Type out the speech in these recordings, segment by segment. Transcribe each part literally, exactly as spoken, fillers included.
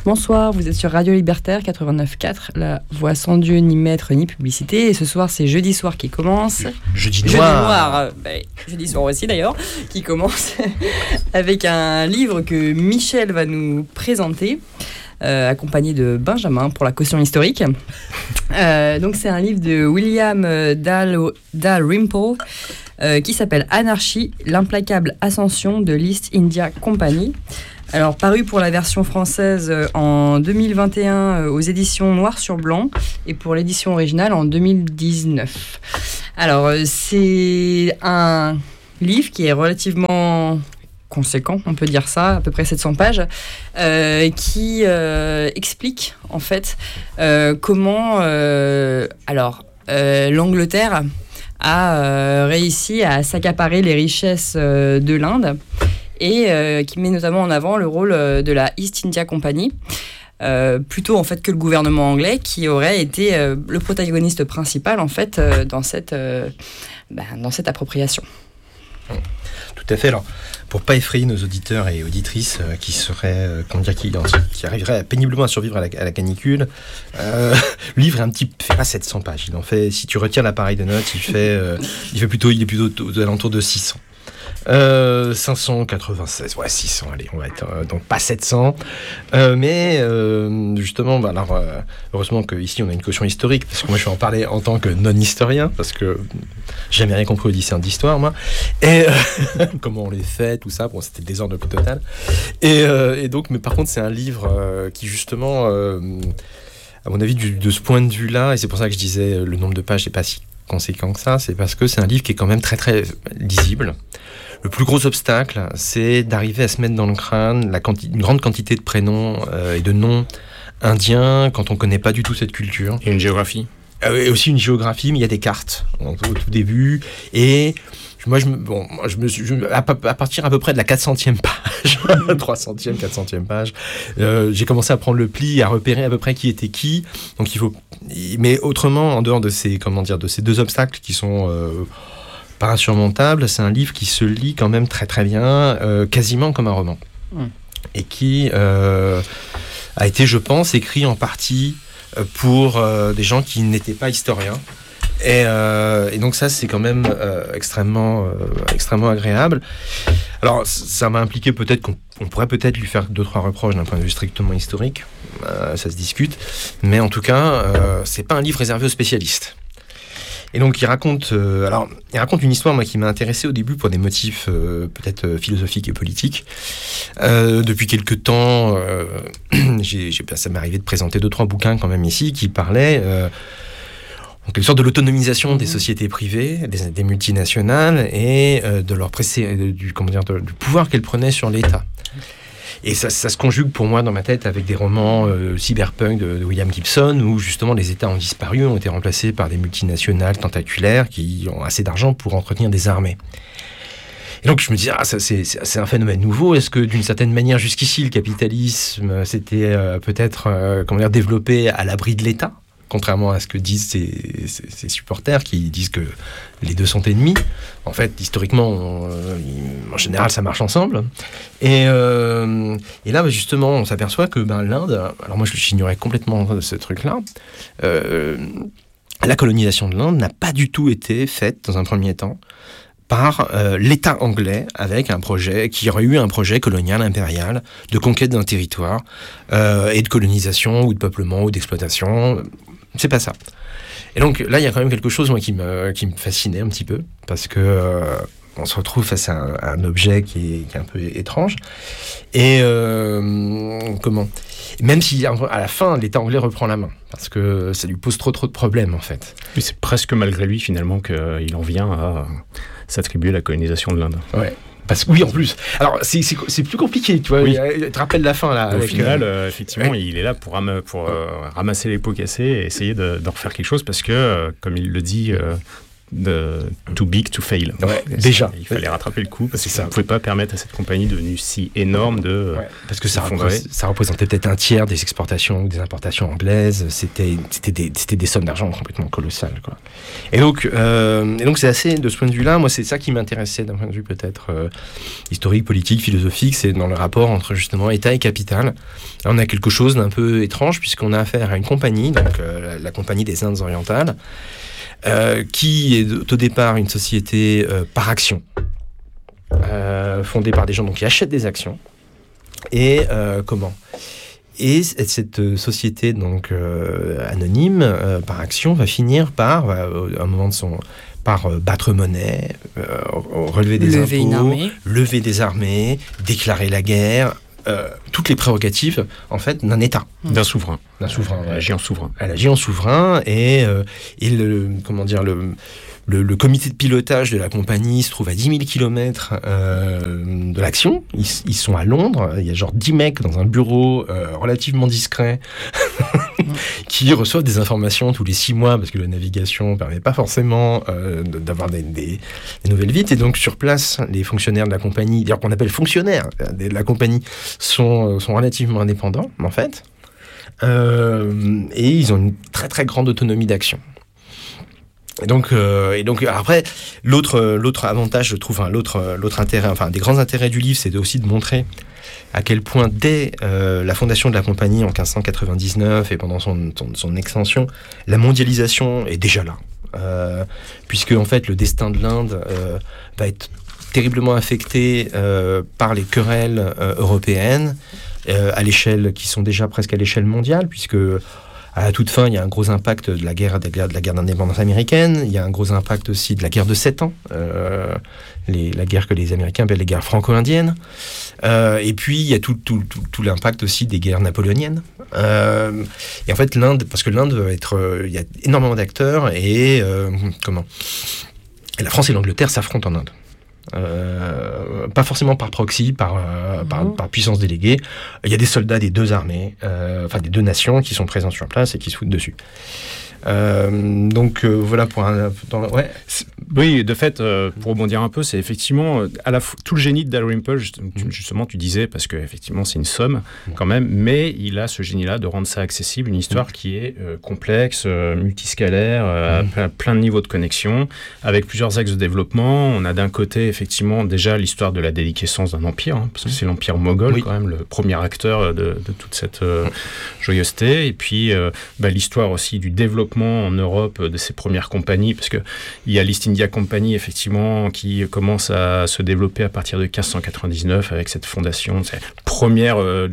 Bonsoir, vous êtes sur Radio Libertaire quatre-vingt-neuf virgule quatre, la voix sans Dieu, ni maître, ni publicité. Et ce soir, c'est Jeudi Soir qui commence. Jeudi Noir. Jeudi Noir. euh, bah, Jeudi Soir aussi d'ailleurs, qui commence avec un livre que Michel va nous présenter, euh, accompagné de Benjamin pour la caution historique. Euh, donc c'est un livre de William Dal- Dalrymple euh, qui s'appelle Anarchie, l'implacable ascension de l'East India Company. Alors, paru pour la version française en deux mille vingt et un aux éditions Noir sur Blanc et pour l'édition originale en deux mille dix-neuf. Alors, c'est un livre qui est relativement conséquent, on peut dire ça, à peu près sept cents pages, euh, qui euh, explique en fait euh, comment euh, alors, euh, l'Angleterre a euh, réussi à s'accaparer les richesses euh, de l'Inde. Et euh, qui met notamment en avant le rôle euh, de la East India Company, euh, plutôt en fait que le gouvernement anglais, qui aurait été euh, le protagoniste principal en fait euh, dans cette euh, bah, dans cette appropriation. Tout à fait. Alors, pour pas effrayer nos auditeurs et auditrices euh, qui seraient, euh, comment dire, qui, qui arriveraient péniblement à survivre à la, à la canicule, euh, le livre est un petit, fait pas sept cents pages. Il en fait, si tu retiens l'appareil de notes, il fait, euh, il fait plutôt, il est plutôt aux alentours de six cents. Euh, cinq cent quatre-vingt-seize, ouais, six cents, allez, on va être euh, donc pas sept cents, euh, mais euh, justement, bah, alors, euh, heureusement qu'ici on a une caution historique, parce que moi je vais en parler en tant que non-historien, parce que j'ai jamais rien compris aux lycéens d'histoire, moi, et euh, comment on les fait, tout ça, bon, c'était le désordre total, et, euh, et donc, mais par contre, c'est un livre euh, qui justement, euh, à mon avis, du, de ce point de vue-là, et c'est pour ça que je disais le nombre de pages n'est pas si conséquent que ça, c'est parce que c'est un livre qui est quand même très très lisible. Le plus gros obstacle, c'est d'arriver à se mettre dans le crâne la quanti- une grande quantité de prénoms euh, et de noms indiens quand on ne connaît pas du tout cette culture. Et une géographie. Euh, et aussi une géographie, mais il y a des cartes au tout, au tout début. Et moi, je me, bon, moi, je me suis, je, à, à partir à peu près de la quatre centième page, trois centième, quatre centième page, euh, j'ai commencé à prendre le pli, à repérer à peu près qui était qui. Donc il faut, mais autrement, en dehors de ces, comment dire, de ces deux obstacles qui sont euh, pas insurmontables, c'est un livre qui se lit quand même très très bien, euh, quasiment comme un roman, mmh. et qui euh, a été, je pense, écrit en partie pour euh, des gens qui n'étaient pas historiens. Et, euh, et donc ça, c'est quand même euh, extrêmement, euh, extrêmement agréable. Alors, ça m'a impliqué peut-être qu'on on pourrait peut-être lui faire deux, trois reproches d'un point de vue strictement historique. Euh, ça se discute. Mais en tout cas, euh, c'est pas un livre réservé aux spécialistes. Et donc, il raconte, euh, alors, il raconte une histoire, moi, qui m'a intéressé au début pour des motifs euh, peut-être euh, philosophiques et politiques. Euh, depuis quelques temps, euh, j'ai, j'ai, ça m'est arrivé de présenter deux, trois bouquins quand même ici qui parlaient euh, en quelque sorte de l'autonomisation des sociétés privées, des, des multinationales et euh, de leur pressé, du, comment dire, de, du pouvoir qu'elles prenaient sur l'État. Et ça, ça se conjugue pour moi dans ma tête avec des romans euh, cyberpunk de, de William Gibson, où justement les États ont disparu, ont été remplacés par des multinationales tentaculaires qui ont assez d'argent pour entretenir des armées. Et donc je me dis, ah, ça, c'est, c'est un phénomène nouveau. Est-ce que d'une certaine manière, jusqu'ici, le capitalisme s'était euh, peut-être euh, comment dire, développé à l'abri de l'État ? Contrairement à ce que disent ces, ces, ces supporters qui disent que les deux sont ennemis. En fait, historiquement, on, en général, ça marche ensemble. Et, euh, et là, justement, on s'aperçoit que ben, l'Inde... Alors moi, j'ignorais complètement ce truc-là. Euh, la colonisation de l'Inde n'a pas du tout été faite, dans un premier temps, par euh, l'État anglais, avec un projet, qui aurait eu un projet colonial, impérial, de conquête d'un territoire, euh, et de colonisation, ou de peuplement, ou d'exploitation. C'est pas ça. Et donc là, il y a quand même quelque chose moi, qui, me, qui me fascinait un petit peu, parce que euh, on se retrouve face à un, à un objet qui est, qui est un peu étrange. Et euh, comment ? Même si à la fin, l'État anglais reprend la main, parce que ça lui pose trop trop de problèmes en fait. Mais c'est presque malgré lui finalement qu'il en vient à s'attribuer la colonisation de l'Inde. Ouais. Parce que oui, en plus. Alors, c'est, c'est, c'est plus compliqué, tu vois. Oui. Tu te rappelles la fin, là. Au final, euh, effectivement, ouais. il est là pour, ram- pour euh, ramasser les pots cassés et essayer de, d'en refaire quelque chose parce que, euh, comme il le dit euh, de too big to fail. Ouais, déjà. Ça, il fallait rattraper le coup parce que C'est ça ne pouvait pas permettre à cette compagnie devenue si énorme de ouais, parce que ça, s'effondrer. repré- ça représentait peut-être un tiers des exportations ou des importations anglaises. C'était, c'était, des, c'était des sommes d'argent complètement colossales, quoi. Et donc, euh, et donc c'est assez, de ce point de vue-là, moi c'est ça qui m'intéressait d'un point de vue peut-être euh, historique, politique, philosophique, c'est dans le rapport entre justement État et capital. Là, on a quelque chose d'un peu étrange puisqu'on a affaire à une compagnie, donc euh, la, la compagnie des Indes orientales, Euh, qui est au départ une société euh, par action, euh, fondée par des gens donc, qui achètent des actions. Et euh, comment Et cette société donc euh, anonyme euh, par action va finir par, va, à un moment de son, par euh, battre monnaie, euh, relever des lever impôts, une armée. lever des armées, déclarer la guerre. Euh, toutes les prérogatives en fait d'un État, D'un souverain. d'un souverain. Elle agit en souverain. Elle agit en souverain et, euh, et le, comment dire, le, le, le comité de pilotage de la compagnie se trouve à dix mille kilomètres euh, de l'action. Ils, ils sont à Londres. Il y a genre dix mecs dans un bureau euh, relativement discret qui reçoivent des informations tous les six mois parce que la navigation ne permet pas forcément euh, d'avoir des, des, des nouvelles vite. Et donc sur place, les fonctionnaires de la compagnie, d'ailleurs qu'on appelle fonctionnaires de la compagnie, sont, sont relativement indépendants en fait. Euh, et ils ont une très très grande autonomie d'action. Et donc, euh, et donc après, l'autre, l'autre avantage, je trouve, hein, l'autre, l'autre intérêt, enfin, des grands intérêts du livre, c'est aussi de montrer à quel point, dès euh, la fondation de la compagnie en quinze cent quatre-vingt-dix-neuf et pendant son, son, son extension, la mondialisation est déjà là. Euh, puisque, en fait, le destin de l'Inde euh, va être terriblement affecté euh, par les querelles euh, européennes, euh, à l'échelle, qui sont déjà presque à l'échelle mondiale, puisque à la toute fin, il y a un gros impact de la guerre, de la guerre d'indépendance américaine. Il y a un gros impact aussi de la guerre de sept ans, euh, les, la guerre que les Américains appellent les guerres franco-indiennes. Euh, et puis, il y a tout, tout, tout, tout l'impact aussi des guerres napoléoniennes. Euh, et en fait, l'Inde, parce que l'Inde va être, euh, il y a énormément d'acteurs et euh, comment et la France et l'Angleterre s'affrontent en Inde. Euh, pas forcément par proxy, par, euh, mmh. par, par puissance déléguée. Il y a des soldats des deux armées, euh, enfin des deux nations qui sont présents sur place et qui se foutent dessus. Euh, donc euh, voilà pour un... Dans, ouais. Oui, de fait, euh, pour rebondir un peu, c'est effectivement à la f- tout le génie de Dalrymple, juste, tu, justement, tu disais, parce que effectivement c'est une somme quand même, mais il a ce génie-là de rendre ça accessible, une histoire mmh. qui est euh, complexe, euh, multiscalaire, euh, mmh. à plein de niveaux de connexion, avec plusieurs axes de développement. On a d'un côté, effectivement, déjà l'histoire de la déliquescence d'un empire, hein, parce que c'est l'empire moghol, oui. quand même, le premier acteur de, de toute cette euh, joyeuseté, et puis euh, bah, l'histoire aussi du développement en Europe de ces premières compagnies, parce qu'il y a l'East India Company, effectivement, qui commence à se développer à partir de quinze cent quatre-vingt-dix-neuf avec cette fondation, cette première euh,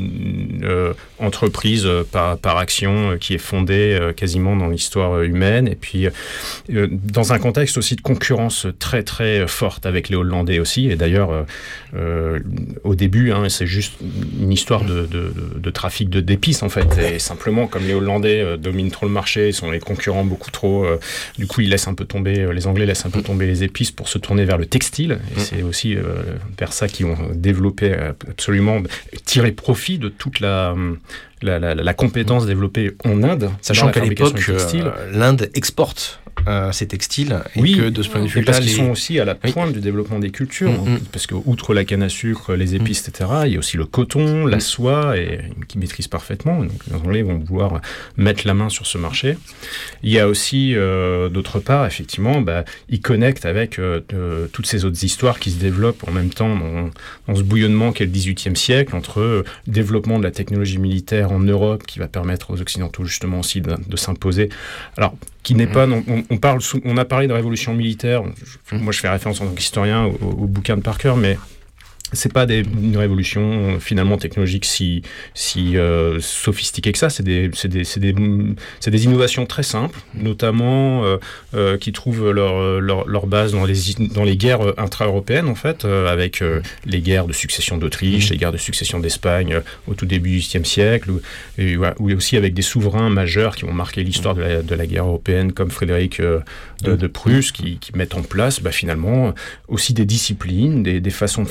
euh, entreprise par, par action euh, qui est fondée euh, quasiment dans l'histoire humaine, et puis euh, dans un contexte aussi de concurrence très très forte avec les Hollandais aussi, et d'ailleurs euh, euh, au début, hein, c'est juste une histoire de, de, de, de trafic de, d'épices en fait, et simplement comme les Hollandais euh, dominent trop le marché, sont les concurrents beaucoup trop. Euh, du coup, ils laissent un peu tomber, euh, les Anglais laissent un peu tomber les épices pour se tourner vers le textile. Et mmh. c'est aussi euh, vers ça qu'ils vont développer euh, absolument, tirer profit de toute la, la, la, la compétence développée en Inde. Sachant qu'à l'époque, euh, l'Inde exporte euh, ces textiles. Et oui, que de ce point de vue-là, parce qu'ils les... sont aussi à la pointe oui. du développement des cultures. Mmh. Parce que, outre la canne à sucre, les épices, mmh. et cetera, il y a aussi le coton, la soie, et, qui maîtrisent parfaitement. Donc, les Anglais vont vouloir mettre la main sur ce marché. Il y a aussi, euh, d'autre part, effectivement, bah, ils connectent avec euh, euh, toutes ces autres histoires qui se développent en même temps dans, dans ce bouillonnement qu'est le dix-huitième siècle, entre euh, le développement de la technologie militaire en Europe, qui va permettre aux Occidentaux, justement, aussi de, de s'imposer. Alors, qui n'est pas... Non, on, on, parle sous, on a parlé de révolution militaire. Je, moi, je fais référence en tant qu'historien au, au bouquin de Parker, mais... c'est pas des, une révolution finalement technologique si, si euh, sophistiquée que ça, c'est des, c'est, des, c'est, des, c'est des innovations très simples, notamment euh, euh, qui trouvent leur, leur, leur base dans les, dans les guerres intra-européennes en fait, euh, avec euh, les guerres de succession d'Autriche, mmh. les guerres de succession d'Espagne euh, au tout début du dix-huitième siècle, ou, et, ouais, ou aussi avec des souverains majeurs qui ont marqué l'histoire de la, de la guerre européenne, comme Frédéric euh, de, de Prusse, qui, qui mettent en place bah, finalement aussi des disciplines, des, des façons de fonctionner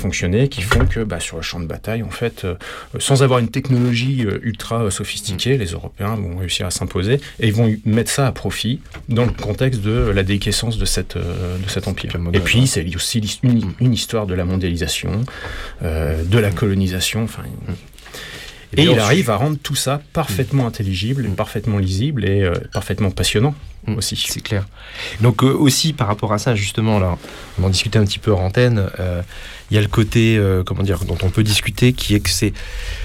mais qui font que bah, sur le champ de bataille, en fait, euh, sans avoir une technologie euh, ultra sophistiquée, les Européens vont réussir à s'imposer et ils vont mettre ça à profit dans le contexte de la déliquescence de, cette, euh, de cet empire. Et puis, c'est aussi une, une histoire de la mondialisation, euh, de la colonisation, enfin... Et, et il arrive à rendre tout ça parfaitement intelligible, parfaitement lisible et euh, parfaitement passionnant aussi. C'est clair. Donc euh, aussi par rapport à ça, justement, là, on en discutait un petit peu en antenne, euh, il y a le côté, euh, comment dire, dont on peut discuter, qui est que c'est...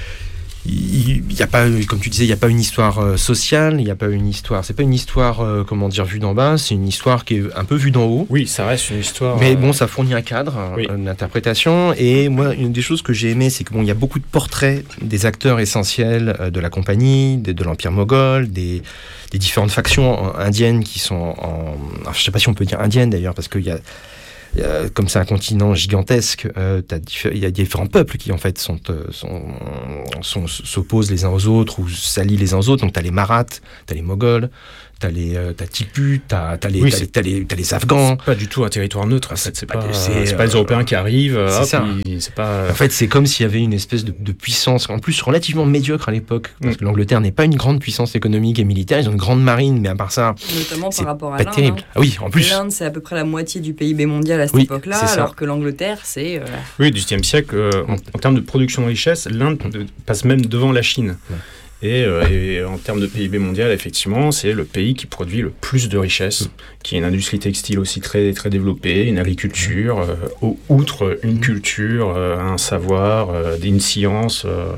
Il n'y a pas, comme tu disais, il n'y a pas une histoire euh, sociale, il n'y a pas une histoire, c'est pas une histoire, euh, comment dire, vue d'en bas, c'est une histoire qui est un peu vue d'en haut. Oui, ça reste une histoire. Mais euh... bon, ça fournit un cadre, oui. une interprétation. Et moi, une des choses que j'ai aimé, c'est que bon, il y a beaucoup de portraits des acteurs essentiels euh, de la compagnie, de, de l'Empire moghol, des, des différentes factions indiennes qui sont en, alors, je sais pas si on peut dire indiennes d'ailleurs, parce qu'il y a Euh, comme c'est un continent gigantesque, euh, il y a différents peuples qui en fait sont, sont, sont, s'opposent les uns aux autres ou s'allient les uns aux autres. Donc t'as les Maraths, t'as les Moghols, t'as les euh, t'as Tipu, t'as t'as les, oui, t'as, les t'as les t'as les Afghans. C'est pas du tout un territoire neutre. En fait, c'est, c'est pas, pas c'est, c'est pas les Européens qui arrivent. C'est hop, ça. Ils, c'est pas. En fait, c'est comme s'il y avait une espèce de, de puissance, en plus relativement médiocre à l'époque, parce mm. que l'Angleterre n'est pas une grande puissance économique et militaire. Ils ont une grande marine, mais à part ça, notamment par rapport à pas l'Inde. Terrible. Hein. Ah oui, en plus. L'Inde, c'est à peu près la moitié du P I B mondial à cette oui, époque-là, alors que l'Angleterre, c'est. Euh... Oui, du dix-septième siècle, euh, en, en termes de production de richesse, l'Inde mm. passe même devant la Chine. Mm. Et, euh, et en termes de P I B mondial, effectivement, c'est le pays qui produit le plus de richesses, mmh. qui a une industrie textile aussi très, très développée, une agriculture, euh, outre une culture, euh, un savoir, euh, une science. Euh.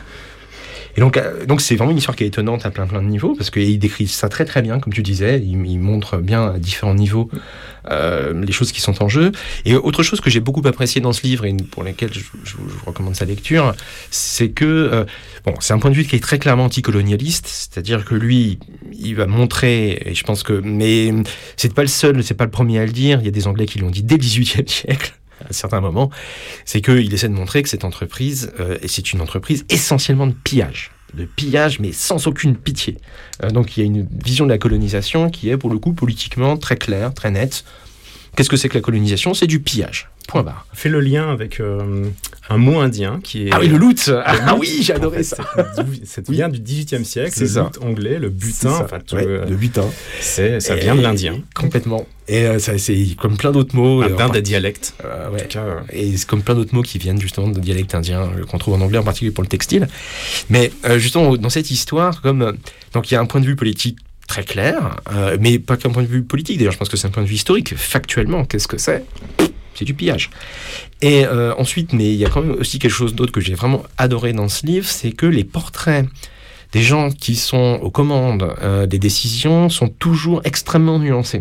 Et donc, euh, donc c'est vraiment une histoire qui est étonnante à plein plein de niveaux, parce qu'il décrit ça très très bien, comme tu disais, il, il montre bien à différents niveaux euh, les choses qui sont en jeu. Et autre chose que j'ai beaucoup apprécié dans ce livre, et pour laquelle je, je, je vous recommande sa lecture, c'est que, euh, bon, c'est un point de vue qui est très clairement anticolonialiste, c'est-à-dire que lui, il va montrer, et je pense que, mais c'est pas le seul, c'est pas le premier à le dire, il y a des Anglais qui l'ont dit dès le dix-huitième siècle, à certains moments, c'est qu'il essaie de montrer que cette entreprise, euh, et c'est une entreprise essentiellement de pillage. De pillage, mais sans aucune pitié. Euh, donc il y a une vision de la colonisation qui est, pour le coup, politiquement très claire, très nette. Qu'est-ce que c'est que la colonisation ? C'est du pillage. Point barre. Fais le lien avec euh, un mot indien qui est... Ah oui, le loot. Le ah loot. Oui, j'ai adoré en fait, ça. Ça vient du dix-huitième siècle, c'est le ça. Loot anglais, le butin. Enfin, ouais, euh, le butin. C'est, ça vient et, de l'indien. Complètement. Et euh, ça, c'est comme plein d'autres mots. Un plein de dialectes. Euh, ouais. En tout cas, euh... Et c'est comme plein d'autres mots qui viennent justement de dialectes indiens, qu'on trouve en anglais, en particulier pour le textile. Mais euh, justement, dans cette histoire, comme donc il y a un point de vue politique très clair, euh, mais pas qu'un point de vue politique, d'ailleurs, je pense que c'est un point de vue historique. Factuellement, qu'est-ce que c'est ? C'est du pillage. Et euh, ensuite, mais il y a quand même aussi quelque chose d'autre que j'ai vraiment adoré dans ce livre, c'est que les portraits des gens qui sont aux commandes euh, des décisions sont toujours extrêmement nuancés.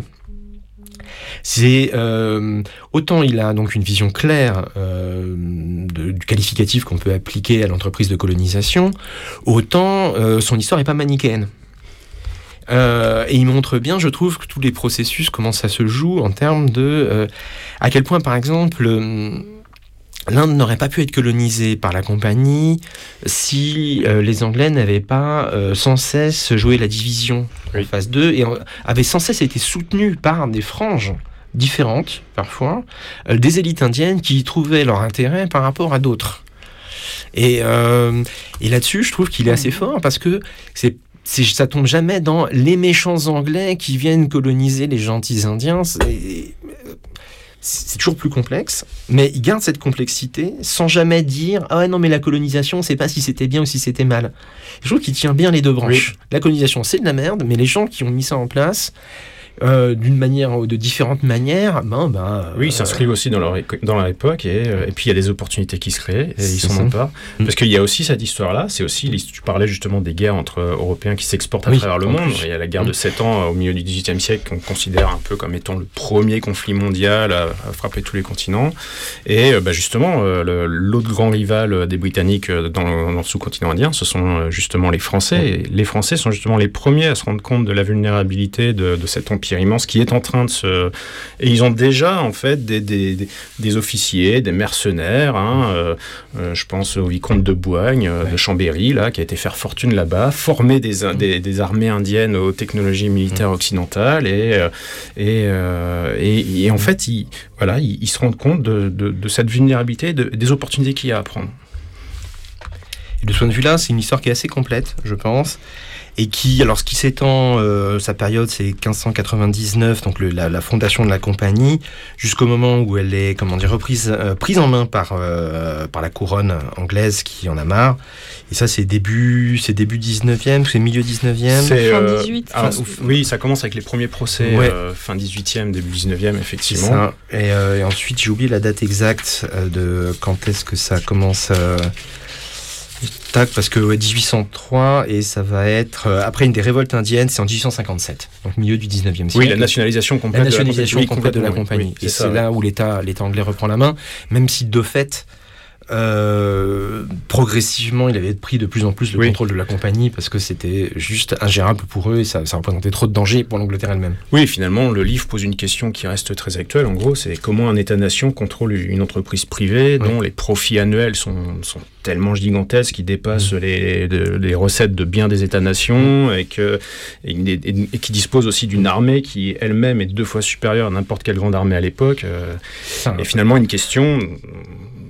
C'est euh, autant il a donc une vision claire euh, de, du qualificatif qu'on peut appliquer à l'entreprise de colonisation, autant euh, son histoire n'est pas manichéenne. Euh, et il montre bien, je trouve, que tous les processus, comment ça se joue en termes de... Euh, à quel point, par exemple, euh, l'Inde n'aurait pas pu être colonisée par la compagnie si euh, les Anglais n'avaient pas euh, sans cesse joué la division oui. en phase deux et euh, avaient sans cesse été soutenus par des franges différentes, parfois, euh, des élites indiennes qui y trouvaient leur intérêt par rapport à d'autres. Et, euh, et là-dessus, je trouve qu'il est assez fort parce que c'est C'est, ça tombe jamais dans les méchants Anglais qui viennent coloniser les gentils Indiens. C'est, c'est toujours plus complexe, mais il garde cette complexité sans jamais dire « Ah ouais, non, mais la colonisation, on ne sait pas si c'était bien ou si c'était mal. » Je trouve qu'il tient bien les deux branches. Oui. La colonisation, c'est de la merde, mais les gens qui ont mis ça en place... Euh, d'une manière ou de différentes manières, ben, ben, oui, ils s'inscrivent euh, aussi dans leur, éco- dans leur époque et, euh, et puis il y a des opportunités qui se créent et ils s'en emparent. Mmh. Parce qu'il y a aussi cette histoire-là, c'est aussi, tu parlais justement des guerres entre Européens qui s'exportent à oui, travers le monde. Plus. Il y a la guerre mmh. de sept ans au milieu du dix-huitième siècle qu'on considère un peu comme étant le premier conflit mondial à, à frapper tous les continents. Et euh, bah, justement, euh, le, l'autre grand rival des Britanniques dans, dans le sous-continent indien, ce sont justement les Français. Mmh. Et les Français sont justement les premiers à se rendre compte de la vulnérabilité de, de cet empire empire immense qui est en train de se... Et ils ont déjà, en fait, des, des, des, des officiers, des mercenaires. Hein, euh, euh, je pense au vicomte de Boigne, euh, ouais. de Chambéry, là, qui a été faire fortune là-bas, former des, des, des armées indiennes aux technologies militaires occidentales. Et, euh, et, euh, et, et en fait, ils, voilà, ils, ils se rendent compte de, de, de cette vulnérabilité, de, des opportunités qu'il y a à prendre. Et de ce point de vue-là, c'est une histoire qui est assez complète, je pense. Et qui, alors ce qui s'étend, euh, sa période c'est quinze cent quatre-vingt-dix-neuf, donc le, la, la fondation de la compagnie, jusqu'au moment où elle est, comment dire, reprise, euh, prise en main par, euh, par la couronne anglaise qui en a marre. Et ça c'est début, c'est début dix-neuvième, c'est milieu dix-neuvième. C'est, fin euh, dix-huit. alors, oui, ça commence avec les premiers procès, ouais. euh, fin dix-huitième, début dix-neuvième, effectivement. Ça. Et, euh, et ensuite j'ai oublié la date exacte euh, de quand est-ce que ça commence... Euh, Tac, parce que ouais, dix-huit cent trois, et ça va être euh, après une des révoltes indiennes, c'est en dix-huit cent cinquante-sept, donc milieu du dix-neuvième siècle. Oui, la nationalisation complète, la nationalisation de, la complète de la compagnie. Oui, et c'est, c'est là où l'État, l'État anglais reprend la main, même si de fait, euh, progressivement, il avait pris de plus en plus le oui. contrôle de la compagnie parce que c'était juste ingérable pour eux et ça, ça représentait trop de danger pour l'Angleterre elle-même. Oui, finalement, le livre pose une question qui reste très actuelle. En gros, c'est comment un État-nation contrôle une entreprise privée dont oui. les profits annuels sont, sont tellement gigantesques qu'ils dépassent mmh. les, les, les recettes de bien des États-nations et, que, et, et, et qui dispose aussi d'une armée qui elle-même est deux fois supérieure à n'importe quelle grande armée à l'époque. Euh, et finalement, une question...